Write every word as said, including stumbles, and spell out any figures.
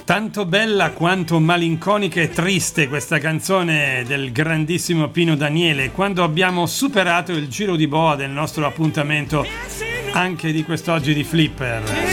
Tanto bella quanto malinconica e triste questa canzone del grandissimo Pino Daniele, quando abbiamo superato il giro di boa del nostro appuntamento anche di quest'oggi di Flipper.